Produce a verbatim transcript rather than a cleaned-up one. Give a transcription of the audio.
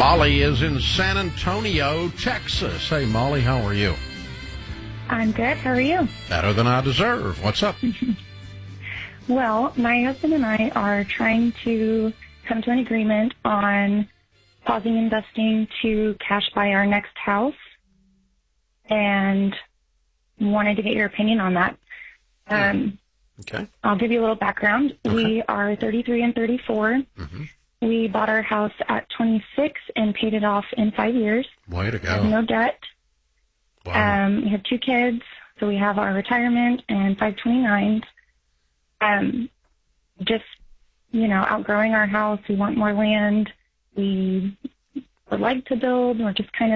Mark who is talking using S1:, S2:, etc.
S1: Molly is in San Antonio, Texas. Hey, Molly, how are you?
S2: I'm good. How are you?
S1: Better than I deserve. What's up?
S2: Well, my husband and I are trying to come to an agreement on pausing investing to cash buy our next house, and wanted to get your opinion on that. Um,
S1: Okay.
S2: I'll give you a little background.
S1: Okay.
S2: We are thirty-three and thirty-four.
S1: Mm-hmm.
S2: We bought our house at twenty-six and paid it off in five years.
S1: Way to
S2: We have
S1: go.
S2: no debt.
S1: Wow.
S2: Um, we have two kids, so we have our retirement and five twenty-nines. Um, just, you know, outgrowing our house. We want more land. We would like to build. We're just kind of